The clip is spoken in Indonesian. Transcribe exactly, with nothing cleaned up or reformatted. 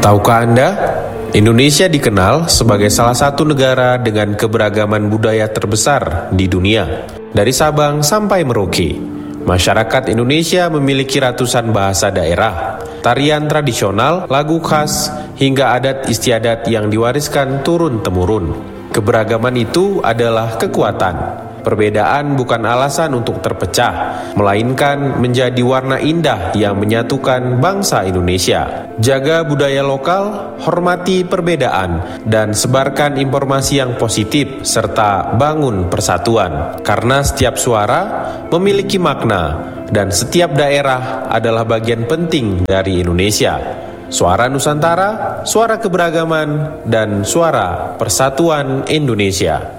Tahukah Anda, Indonesia dikenal sebagai salah satu negara dengan keberagaman budaya terbesar di dunia. Dari Sabang sampai Merauke, masyarakat Indonesia memiliki ratusan bahasa daerah, tarian tradisional, lagu khas, hingga adat istiadat yang diwariskan turun-temurun. Keberagaman itu adalah kekuatan. Perbedaan bukan alasan untuk terpecah, melainkan menjadi warna indah yang menyatukan bangsa Indonesia. Jaga budaya lokal, hormati perbedaan, dan sebarkan informasi yang positif, serta bangun persatuan. Karena setiap suara memiliki makna, dan setiap daerah adalah bagian penting dari Indonesia. Suara Nusantara, suara keberagaman, dan suara persatuan Indonesia.